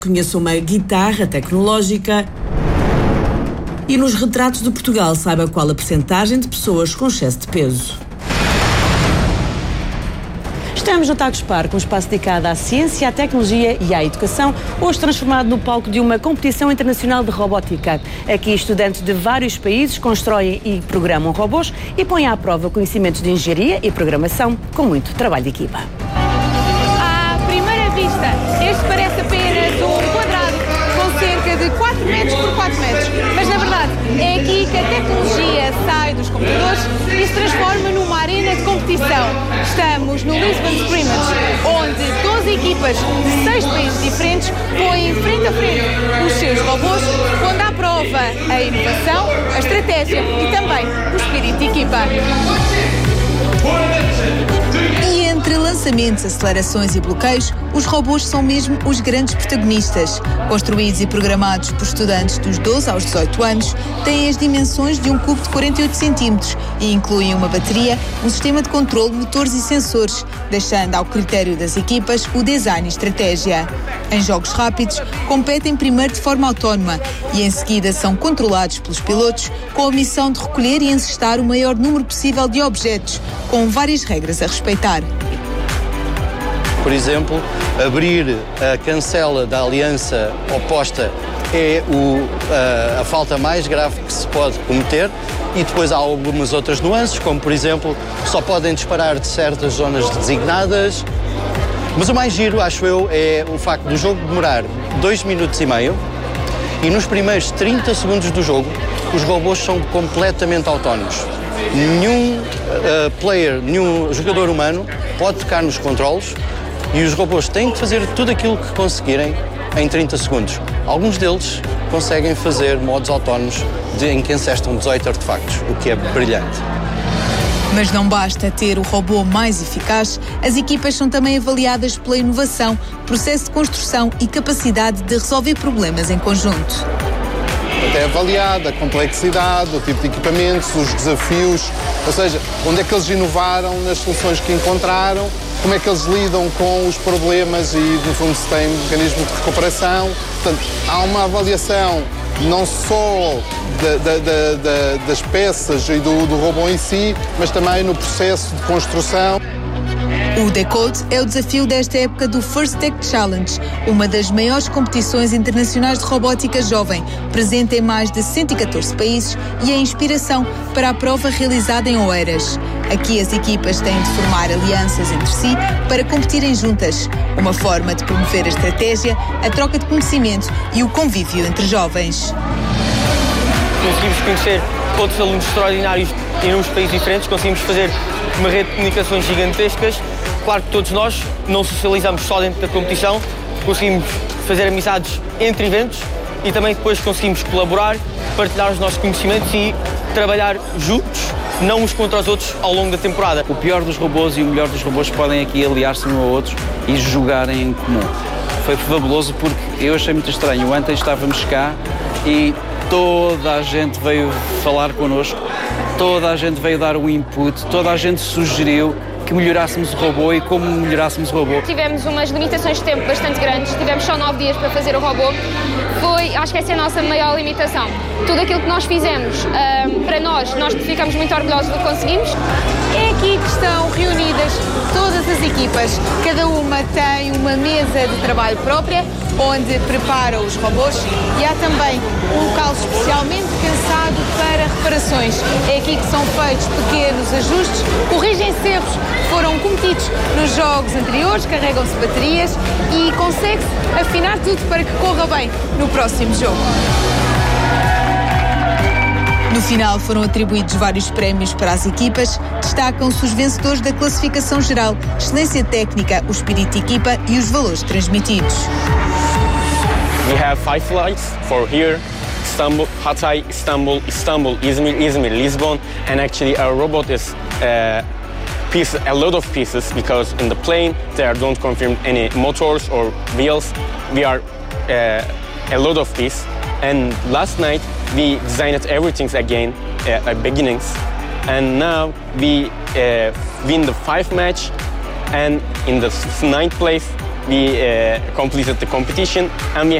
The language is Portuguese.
Conheça uma guitarra tecnológica e nos retratos de Portugal saiba qual a percentagem de pessoas com excesso de peso. Estamos no Tagus Park, um espaço dedicado à ciência, à tecnologia e à educação, hoje transformado no palco de uma competição internacional de robótica. Aqui estudantes de vários países constroem e programam robôs e põem à prova conhecimentos de engenharia e programação com muito trabalho de equipa. À primeira vista, este parece apenas um quadrado com cerca de 4 metros por 4 metros, mas na verdade é aqui que a tecnologia sai dos computadores e se transforma numa arena de competição. Estamos no Lisbon Scrimmage, onde 12 equipas de 6 países diferentes põem frente a frente os seus robôs, pondo à prova a inovação, a estratégia e também o espírito de equipa. E entre lançamentos, acelerações e bloqueios, os robôs são mesmo os grandes protagonistas. Construídos e programados por estudantes dos 12 aos 18 anos, têm as dimensões de um cubo de 48 centímetros e incluem uma bateria, um sistema de controle, motores e sensores, deixando ao critério das equipas o design e estratégia. Em jogos rápidos, competem primeiro de forma autónoma e em seguida são controlados pelos pilotos com a missão de recolher e encestar o maior número possível de objetos, com várias regras a respeitar. Por exemplo, abrir a cancela da aliança oposta é a falta mais grave que se pode cometer, e depois há algumas outras nuances, como por exemplo, só podem disparar de certas zonas designadas. Mas o mais giro, acho eu, é o facto do jogo demorar 2 minutos e meio e nos primeiros 30 segundos do jogo os robôs são completamente autónomos. Nenhum nenhum jogador humano pode tocar nos controles e os robôs têm que fazer tudo aquilo que conseguirem em 30 segundos. Alguns deles conseguem fazer modos autónomos em que encestam 18 artefactos, o que é brilhante. Mas não basta ter o robô mais eficaz, as equipas são também avaliadas pela inovação, processo de construção e capacidade de resolver problemas em conjunto. É avaliada a complexidade, o tipo de equipamentos, os desafios, ou seja, onde é que eles inovaram nas soluções que encontraram, como é que eles lidam com os problemas e, no fundo, se tem mecanismo de recuperação. Portanto, há uma avaliação não só das peças e do robô em si, mas também no processo de construção. O Decode é o desafio desta época do First Tech Challenge, uma das maiores competições internacionais de robótica jovem, presente em mais de 114 países e a inspiração para a prova realizada em Oeiras. Aqui as equipas têm de formar alianças entre si para competirem juntas, uma forma de promover a estratégia, a troca de conhecimento e o convívio entre jovens. Conseguimos conhecer outros alunos extraordinários em uns países diferentes, conseguimos fazer uma rede de comunicações gigantescas. Claro que todos nós não socializamos só dentro da competição, conseguimos fazer amizades entre eventos e também depois conseguimos colaborar, partilhar os nossos conhecimentos e trabalhar juntos, não uns contra os outros, ao longo da temporada. O pior dos robôs e o melhor dos robôs podem aqui aliar-se uns a outros e jogarem em comum. Foi fabuloso porque eu achei muito estranho. Ontem estávamos cá e toda a gente veio falar connosco, toda a gente veio dar o input, toda a gente sugeriu que melhorássemos o robô e como melhorássemos o robô. Tivemos umas limitações de tempo bastante grandes, tivemos só 9 dias para fazer o robô. Acho que essa é a nossa maior limitação. Tudo aquilo que nós fizemos, para nós ficamos muito orgulhosos do que conseguimos. É aqui que estão reunidas todas as equipas. Cada uma tem uma mesa de trabalho própria, onde prepara os robôs, e há também um local especialmente pensado para reparações. É aqui que são feitos pequenos ajustes, corrigem-se erros que foram cometidos nos jogos anteriores, carregam-se baterias e consegue-se afinar tudo para que corra bem no próximo jogo. No final foram atribuídos vários prémios para as equipas. Destacam-se os vencedores da classificação geral, excelência técnica, o espírito de equipa e os valores transmitidos. We have 5 flights for here, Istanbul, Hatay, Istanbul, Izmir, Lisbon, and actually our robot is a lot of pieces because in the plane there don't confirm any motors or wheels. We are a lot of these, and last night we designed everything again at beginnings, and now we win the 5th match, and in the 9th place we completed the competition, and we